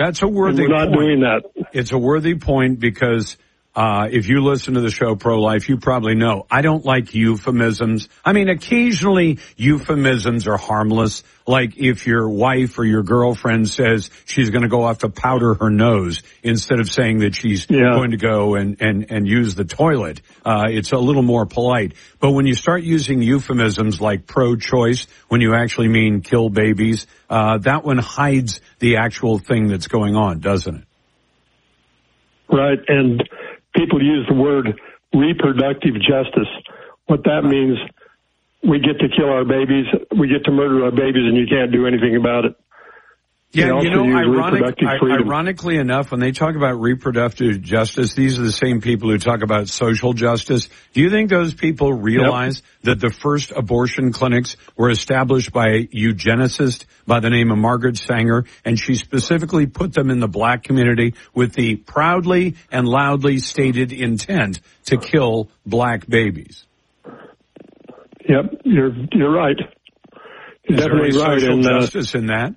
That's a worthy point. We're not doing that. It's a worthy point because if you listen to the show Pro-Life, you probably know I don't like euphemisms. I mean, occasionally euphemisms are harmless. Like if your wife or your girlfriend says she's going to go off to powder her nose instead of saying that she's going to go and use the toilet. It's a little more polite. But when you start using euphemisms like pro-choice, when you actually mean kill babies, that one hides the actual thing that's going on, doesn't it? Right. And people use the word reproductive justice. What that means, we get to kill our babies, we get to murder our babies, and you can't do anything about it. Yeah, ironically enough, when they talk about reproductive justice, these are the same people who talk about social justice. Do you think those people realize that the first abortion clinics were established by a eugenicist by the name of Margaret Sanger, and she specifically put them in the black community with the proudly and loudly stated intent to kill black babies? Yep, you're right. You're definitely right. Social justice in that?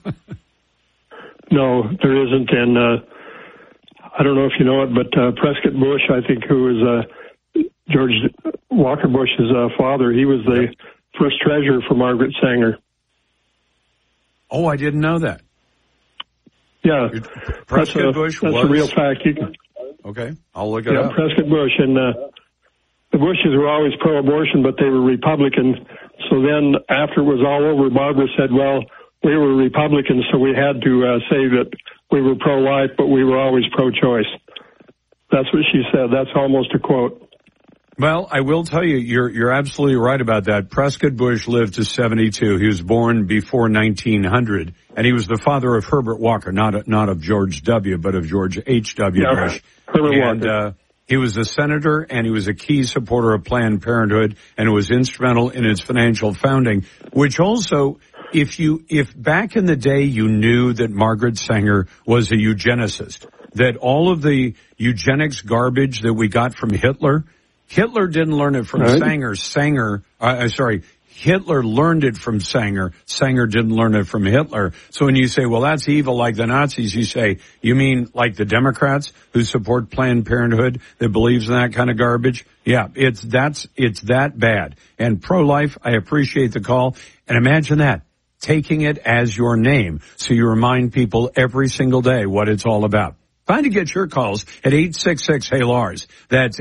No, there isn't, and I don't know if you know it, but Prescott Bush, I think, who was George Walker Bush's father, he was the first treasurer for Margaret Sanger. Oh, I didn't know that. Yeah, Prescott Bush was... That's a real fact. Okay, I'll look it up. Yeah, Prescott Bush, and the Bushes were always pro-abortion, but they were Republican. So then, after it was all over, Barbara said, well, we were Republicans, so we had to say that we were pro-life, but we were always pro-choice. That's what she said. That's almost a quote. Well, I will tell you, you're absolutely right about that. Prescott Bush lived to 72. He was born before 1900, and he was the father of Herbert Walker, not of George W., but of George H.W. Bush. Herbert Walker. He was a senator, and he was a key supporter of Planned Parenthood, and was instrumental in its financial founding, which also, if back in the day you knew that Margaret Sanger was a eugenicist, that all of the eugenics garbage that we got from Hitler didn't learn it from Sanger. Hitler learned it from Sanger. Sanger didn't learn it from Hitler. So when you say, well, that's evil like the Nazis, you say, you mean like the Democrats who support Planned Parenthood that believes in that kind of garbage? Yeah, it's that bad. And pro-life, I appreciate the call. And imagine that, taking it as your name. So you remind people every single day what it's all about. Trying to get your calls at 866-HEY-LARS. That's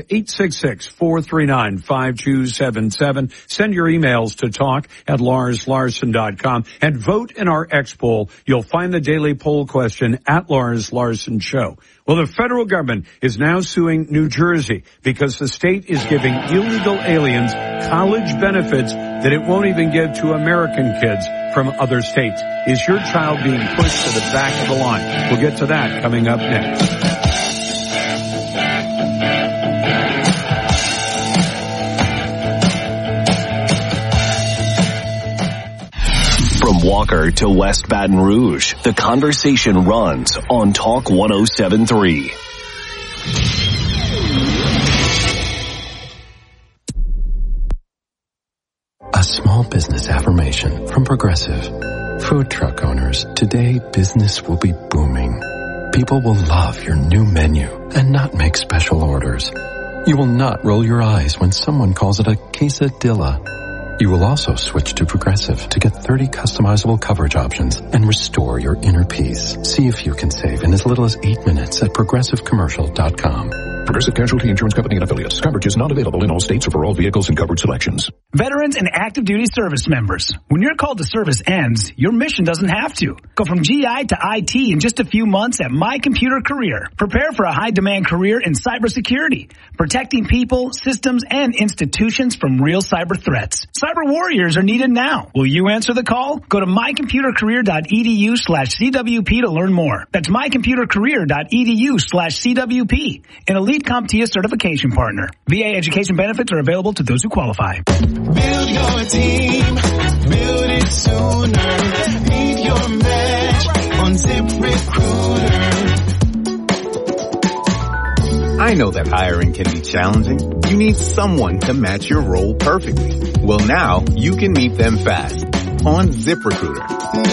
866-439-5277. Send your emails to talk@LarsLarson.com and vote in our X poll. You'll find the daily poll question at Lars Larson Show. Well, the federal government is now suing New Jersey because the state is giving illegal aliens college benefits that it won't even give to American kids from other states. Is your child being pushed to the back of the line? We'll get to that coming up next. From Walker to West Baton Rouge, the conversation runs on Talk 107.3. A small business affirmation from Progressive. Food truck owners, today business will be booming. People will love your new menu and not make special orders. You will not roll your eyes when someone calls it a quesadilla. You will also switch to Progressive to get 30 customizable coverage options and restore your inner peace. See if you can save in as little as 8 minutes at ProgressiveCommercial.com. Progressive Casualty Insurance Company and Affiliates. Coverage is not available in all states or for all vehicles and coverage selections. Veterans and active duty service members. When your call to service ends, your mission doesn't have to. Go from GI to IT in just a few months at My Computer Career. Prepare for a high-demand career in cybersecurity, protecting people, systems, and institutions from real cyber threats. Cyber warriors are needed now. Will you answer the call? Go to mycomputercareer.edu/CWP to learn more. That's mycomputercareer.edu/CWP. An elite CompTIA certification partner. VA education benefits are available to those who qualify. Build your team. Build it sooner. Leave your match on ZipRecruiter. I know that hiring can be challenging. You need someone to match your role perfectly. Well, now you can meet them fast on ZipRecruiter.